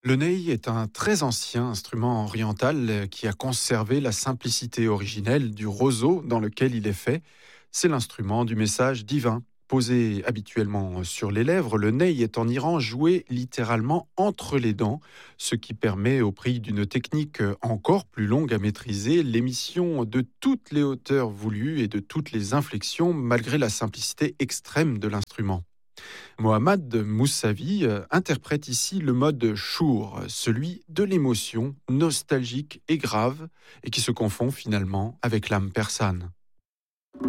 Le ney est un très ancien instrument oriental qui a conservé la simplicité originelle du roseau dans lequel il est fait. C'est l'instrument du message divin. Posé habituellement sur les lèvres, le ney est en Iran joué littéralement entre les dents, ce qui permet, au prix d'une technique encore plus longue à maîtriser, l'émission de toutes les hauteurs voulues et de toutes les inflexions, malgré la simplicité extrême de l'instrument. Mohammad Moussavi interprète ici le mode chour, celui de l'émotion nostalgique et grave, et qui se confond finalement avec l'âme persane.